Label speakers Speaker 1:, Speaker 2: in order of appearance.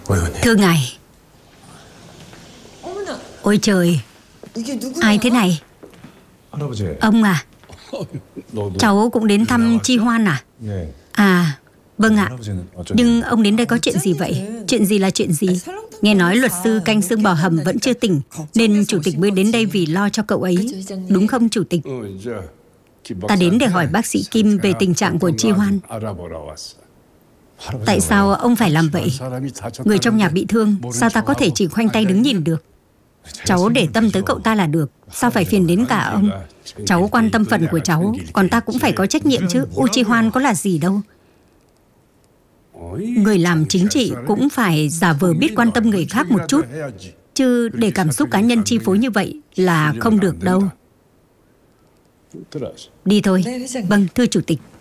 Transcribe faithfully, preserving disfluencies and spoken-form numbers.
Speaker 1: Thưa ngài. Ôi trời, ai thế này? Ông à? Cháu cũng đến thăm Chi Hoan à? À, vâng ạ. Nhưng ông đến đây có chuyện gì vậy? Chuyện gì là chuyện gì? Nghe nói luật sư canh xương bò hầm vẫn chưa tỉnh, nên chủ tịch mới đến đây vì lo cho cậu ấy. Đúng không chủ tịch? Ta đến để hỏi bác sĩ Kim về tình trạng của Chi Hoan. Tại sao ông phải làm vậy? Người trong nhà bị thương, sao ta có thể chỉ khoanh tay đứng nhìn được? Cháu để tâm tới cậu ta là được, sao phải phiền đến cả ông? Cháu quan tâm phần của cháu, còn ta cũng phải có trách nhiệm chứ. U Chi Hoan có là gì đâu. Người làm chính trị cũng phải giả vờ biết quan tâm người khác một chút, chứ để cảm xúc cá nhân chi phối như vậy là không được đâu. Đi thôi. Vâng, thưa chủ tịch.